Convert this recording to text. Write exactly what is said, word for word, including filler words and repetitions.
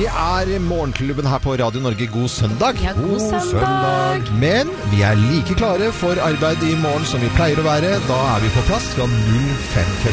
Vi er i morgenklubben her på Radio Norge. God søndag. Ja, god søndag. Men vi er like klare for arbeid i morgen som vi pleier å være. Da er vi på plass fra null fem